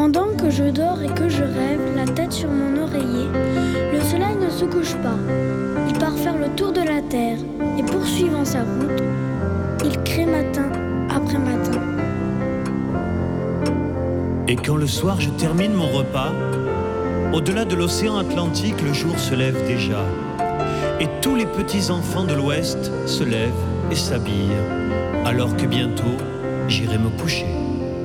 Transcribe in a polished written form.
Pendant que je dors et que je rêve, la tête sur mon oreiller, le soleil ne se couche pas. Il part faire le tour de la terre et poursuivant sa route, il crée matin après matin. Et quand le soir je termine mon repas, au-delà de l'océan Atlantique, le jour se lève déjà. Et tous les petits enfants de l'Ouest se lèvent et s'habillent, alors que bientôt j'irai me coucher.